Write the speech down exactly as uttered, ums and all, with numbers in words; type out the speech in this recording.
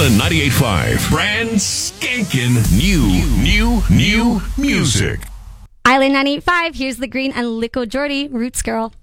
Island ninety-eight point five. Brand skanking new, new, new music. Island ninety-eight point five. Here's the Green and Lico Jordy, Roots Girl.